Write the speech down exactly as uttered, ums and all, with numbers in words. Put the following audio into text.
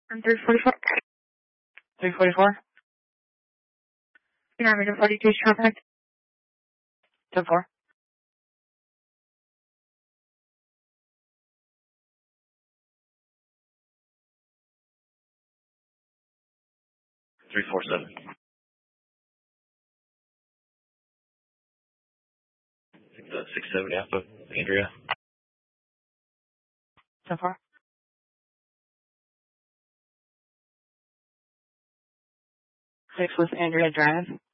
I'm three forty-four. three forty-four? You're not reading forty-two contact. ten four. three four seven. I think that's six seven Alpha, Andrea. ten four. Six with Andrea Drive.